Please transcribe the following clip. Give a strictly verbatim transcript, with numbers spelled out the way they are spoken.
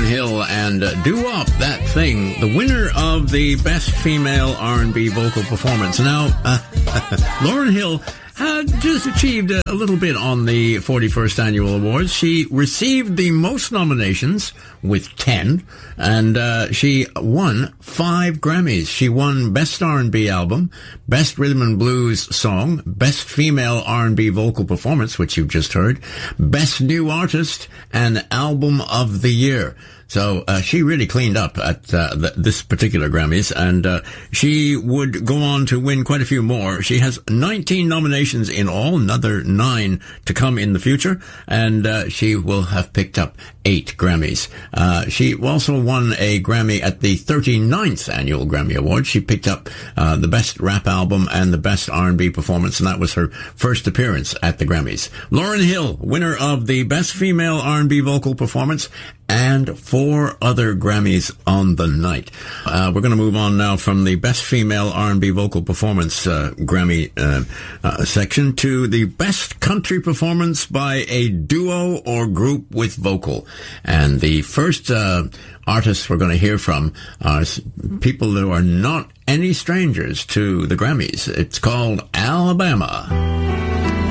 Hill and uh, Doo-Wop, That Thing, the winner of the Best Female R and B Vocal Performance. Now, uh, Lauryn Hill had just achieved a little bit on the forty-first Annual Awards. She received the most nominations with ten, and uh, she won five Grammys. She won Best R and B Album, Best Rhythm and Blues Song, Best Female R and B Vocal Performance, which you've just heard, Best New Artist, and Album of the Year. So uh, she really cleaned up at uh, th- this particular Grammys, and uh, she would go on to win quite a few more. She has nineteen nominations in all, another nine to come in the future, and uh, she will have picked up eight Grammys. Uh, she also won a Grammy at the thirty-ninth Annual Grammy Awards. She picked up uh, the Best Rap Album and the Best R and B Performance, and that was her first appearance at the Grammys. Lauryn Hill, winner of the Best Female R and B Vocal Performance, and four other Grammys on the night. Uh, we're going to move on now from the Best Female R and B Vocal Performance uh, Grammy uh, uh, section to the Best Country Performance by a Duo or Group with Vocal. And the first uh, artists we're going to hear from are people who are not any strangers to the Grammys. It's called Alabama.